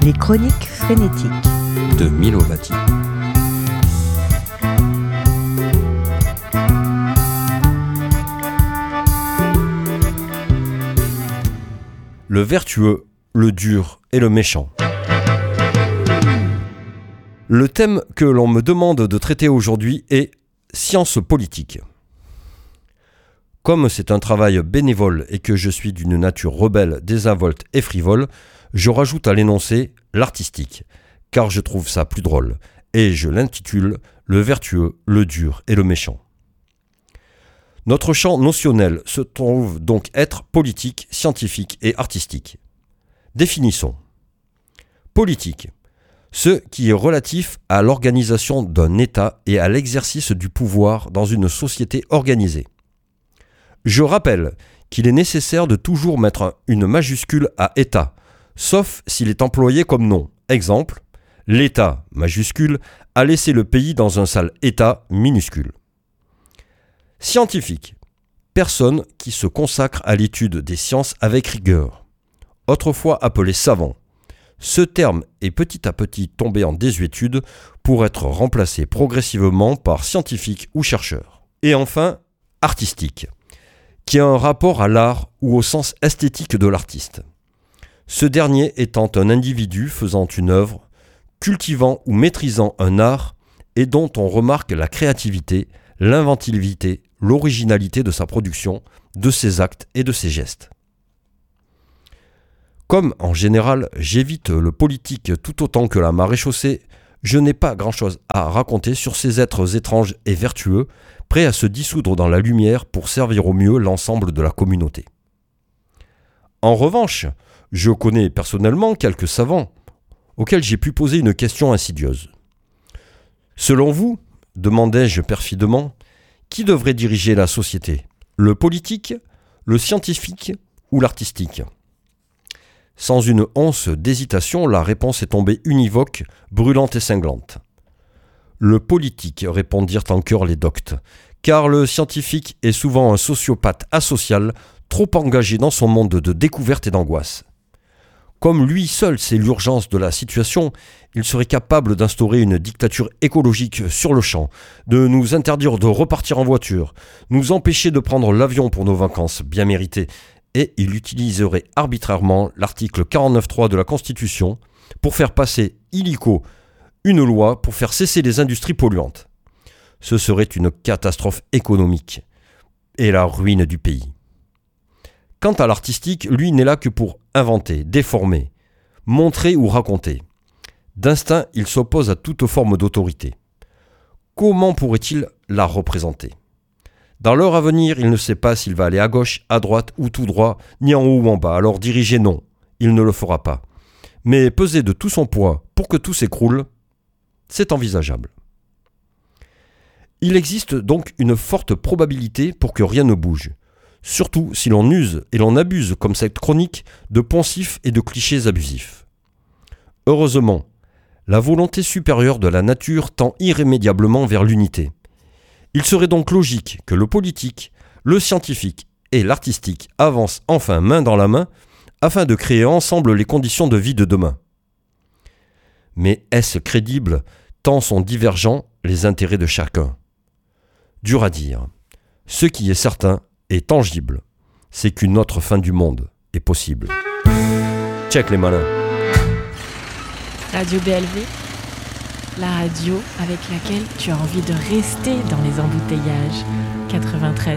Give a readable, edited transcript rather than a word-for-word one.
Les chroniques frénétiques de Milo Vati. Le vertueux, le dur et le méchant. Le thème que l'on me demande de traiter aujourd'hui est science politique. Comme c'est un travail bénévole et que je suis d'une nature rebelle, désinvolte et frivole, je rajoute à l'énoncé l'artistique, car je trouve ça plus drôle, et je l'intitule « Le vertueux, le dur et le méchant ». Notre champ notionnel se trouve donc être politique, scientifique et artistique. Définissons. Politique. Ce qui est relatif à l'organisation d'un État et à l'exercice du pouvoir dans une société organisée. Je rappelle qu'il est nécessaire de toujours mettre une majuscule à État, sauf s'il est employé comme nom. Exemple, l'État, majuscule, a laissé le pays dans un sale état minuscule. Scientifique. Personne qui se consacre à l'étude des sciences avec rigueur. Autrefois appelé savant. Ce terme est petit à petit tombé en désuétude pour être remplacé progressivement par scientifique ou chercheur. Et enfin, artistique, qui a un rapport à l'art ou au sens esthétique de l'artiste. Ce dernier étant un individu faisant une œuvre, cultivant ou maîtrisant un art et dont on remarque la créativité, l'inventivité, l'originalité de sa production, de ses actes et de ses gestes. Comme en général, j'évite le politique tout autant que la maréchaussée, je n'ai pas grand-chose à raconter sur ces êtres étranges et vertueux, prêts à se dissoudre dans la lumière pour servir au mieux l'ensemble de la communauté. En revanche, je connais personnellement quelques savants auxquels j'ai pu poser une question insidieuse. Selon vous, demandai-je perfidement, qui devrait diriger la société ? Le politique, le scientifique ou l'artistique ? Sans une once d'hésitation, la réponse est tombée univoque, brûlante et cinglante. Le politique, répondirent en chœur les doctes, car le scientifique est souvent un sociopathe asocial, trop engagé dans son monde de découverte et d'angoisse. Comme lui seul sait l'urgence de la situation, il serait capable d'instaurer une dictature écologique sur le champ, de nous interdire de repartir en voiture, nous empêcher de prendre l'avion pour nos vacances bien méritées, et il utiliserait arbitrairement l'article 49.3 de la Constitution pour faire passer illico une loi pour faire cesser les industries polluantes. Ce serait une catastrophe économique et la ruine du pays. Quant à l'artistique, lui n'est là que pour inventer, déformer, montrer ou raconter. D'instinct, il s'oppose à toute forme d'autorité. Comment pourrait-il la représenter ? Dans l'heure à venir, il ne sait pas s'il va aller à gauche, à droite ou tout droit, ni en haut ou en bas. Alors diriger, non, il ne le fera pas. Mais peser de tout son poids pour que tout s'écroule, c'est envisageable. Il existe donc une forte probabilité pour que rien ne bouge. Surtout si l'on use et l'on abuse, comme cette chronique, de poncifs et de clichés abusifs. Heureusement, la volonté supérieure de la nature tend irrémédiablement vers l'unité. Il serait donc logique que le politique, le scientifique et l'artistique avancent enfin main dans la main afin de créer ensemble les conditions de vie de demain. Mais est-ce crédible tant sont divergents les intérêts de chacun ? Dur à dire. Ce qui est certain et tangible, c'est qu'une autre fin du monde est possible. Check les malins. Radio BLV, la radio avec laquelle tu as envie de rester dans les embouteillages. 93.